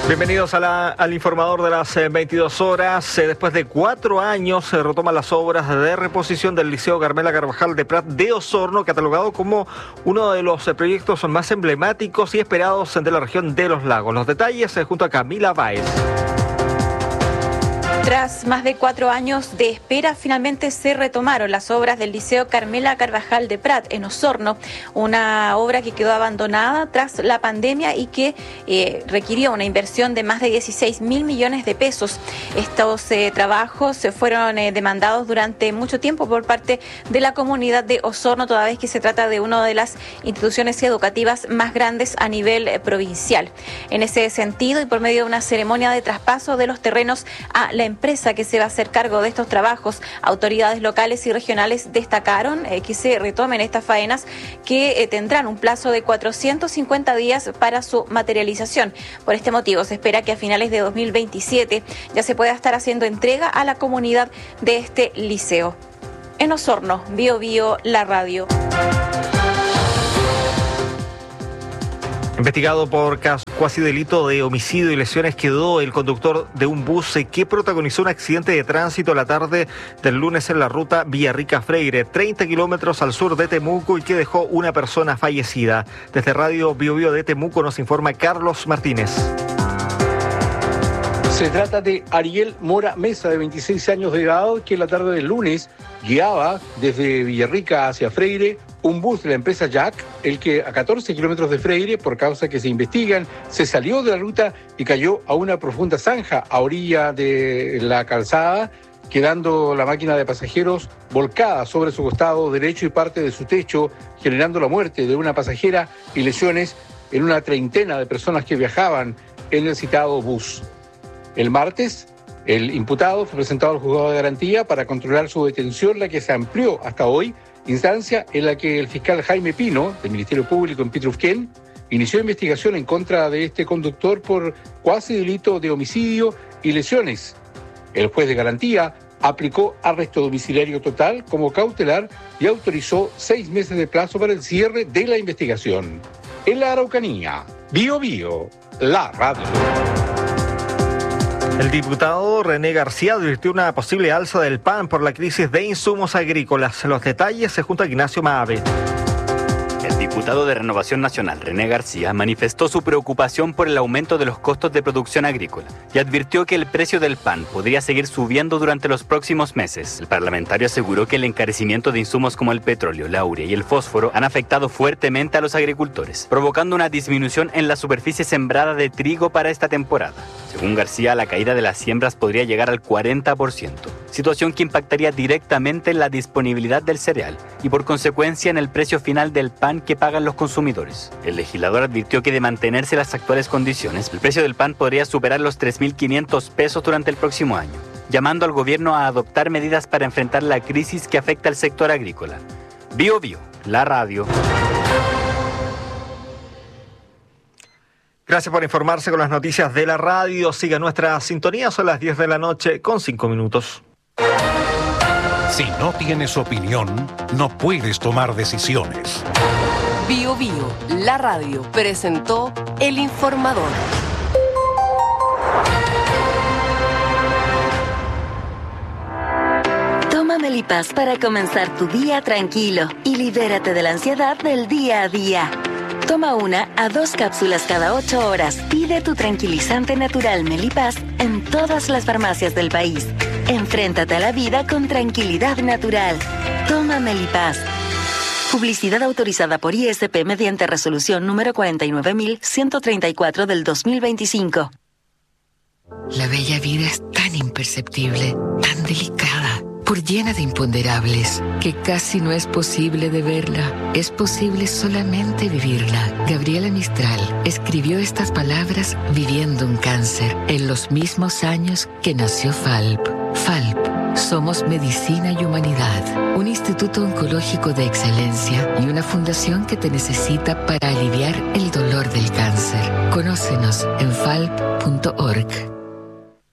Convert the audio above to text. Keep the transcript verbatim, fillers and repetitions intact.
Bienvenidos a la, al informador de las eh, veintidós horas. Eh, después de cuatro años se retoman las obras de reposición del Liceo Carmela Carvajal de Prat de Osorno, catalogado como uno de los eh, proyectos más emblemáticos y esperados de la región de los lagos. Los detalles eh, junto a Camila Báez. Tras más de cuatro años de espera, finalmente se retomaron las obras del Liceo Carmela Carvajal de Prat en Osorno, una obra que quedó abandonada tras la pandemia y que eh, requirió una inversión de más de dieciséis mil millones de pesos. Estos eh, trabajos fueron eh, demandados durante mucho tiempo por parte de la comunidad de Osorno, toda vez que se trata de una de las instituciones educativas más grandes a nivel eh, provincial. En ese sentido, y por medio de una ceremonia de traspaso de los terrenos a la empresa que se va a hacer cargo de estos trabajos, autoridades locales y regionales destacaron eh, que se retomen estas faenas que eh, tendrán un plazo de cuatrocientos cincuenta días para su materialización. Por este motivo se espera que a finales de dos mil veintisiete ya se pueda estar haciendo entrega a la comunidad de este liceo. En Osorno, Bio Bio, la radio. Investigado por cuasi delito de homicidio y lesiones quedó el conductor de un bus que protagonizó un accidente de tránsito la tarde del lunes en la ruta Villarrica-Freire, treinta kilómetros al sur de Temuco, y que dejó una persona fallecida. Desde Radio Bio Bio de Temuco nos informa Carlos Martínez. Se trata de Ariel Mora Mesa, de veintiséis años de edad, que la tarde del lunes guiaba desde Villarrica hacia Freire un bus de la empresa Jack, el que a catorce kilómetros de Freire, por causa que se investigan, se salió de la ruta y cayó a una profunda zanja a orilla de la calzada, quedando la máquina de pasajeros volcada sobre su costado derecho y parte de su techo, generando la muerte de una pasajera y lesiones en una treintena de personas que viajaban en el citado bus. El martes, el imputado fue presentado al juzgado de garantía para controlar su detención, la que se amplió hasta hoy, instancia en la que el fiscal Jaime Pino, del Ministerio Público en Pitrufquén, inició investigación en contra de este conductor por cuasi delito de homicidio y lesiones. El juez de garantía aplicó arresto domiciliario total como cautelar y autorizó seis meses de plazo para el cierre de la investigación. En la Araucanía, Bio Bio, la radio. El diputado René García advirtió una posible alza del pan por la crisis de insumos agrícolas. Los detalles se junta a Ignacio Maave. El diputado de Renovación Nacional, René García, manifestó su preocupación por el aumento de los costos de producción agrícola y advirtió que el precio del pan podría seguir subiendo durante los próximos meses. El parlamentario aseguró que el encarecimiento de insumos como el petróleo, la urea y el fósforo han afectado fuertemente a los agricultores, provocando una disminución en la superficie sembrada de trigo para esta temporada. Según García, la caída de las siembras podría llegar al cuarenta por ciento, situación que impactaría directamente en la disponibilidad del cereal y por consecuencia en el precio final del pan que pagan los consumidores. El legislador advirtió que de mantenerse las actuales condiciones, el precio del pan podría superar los tres mil quinientos pesos durante el próximo año, llamando al gobierno a adoptar medidas para enfrentar la crisis que afecta al sector agrícola. Bio Bio, la radio. Gracias por informarse con las noticias de la radio. Siga nuestra sintonía, son las diez de la noche con cinco minutos. Si no tienes opinión, no puedes tomar decisiones. Bio Bio, la radio, presentó El Informador. Toma Melipaz para comenzar tu día tranquilo y libérate de la ansiedad del día a día. Toma una a dos cápsulas cada ocho horas. Pide tu tranquilizante natural Melipaz en todas las farmacias del país. Enfréntate a la vida con tranquilidad natural. Toma Melipaz. Publicidad autorizada por I S P mediante resolución número cuarenta y nueve mil ciento treinta y cuatro del dos mil veinticinco. La bella vida es tan imperceptible, tan delicada, por llena de imponderables, que casi no es posible de verla. Es posible solamente vivirla. Gabriela Mistral escribió estas palabras viviendo un cáncer en los mismos años que nació Falp. Falp. Somos Medicina y Humanidad, un instituto oncológico de excelencia y una fundación que te necesita para aliviar el dolor del cáncer. Conócenos en falp punto org.